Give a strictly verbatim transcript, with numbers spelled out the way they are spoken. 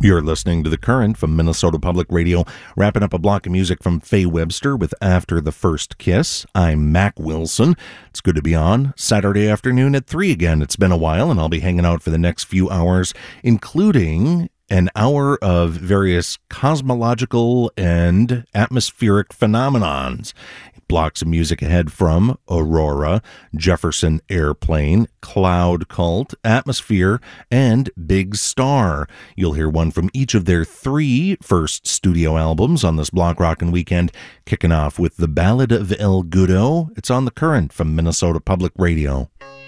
You're listening to The Current from Minnesota Public Radio, wrapping up a block of music from Faye Webster with After the First Kiss. I'm Mac Wilson. It's good to be on Saturday afternoon at three again. It's been a while, and I'll be hanging out for the next few hours, including an hour of various cosmological and atmospheric phenomenons. Blocks of music ahead from Aurora, Jefferson Airplane, Cloud Cult, Atmosphere, and Big Star. You'll hear one from each of their three first studio albums on this Block Rockin' Weekend, kicking off with The Ballad of El Goodo. It's on The Current from Minnesota Public Radio.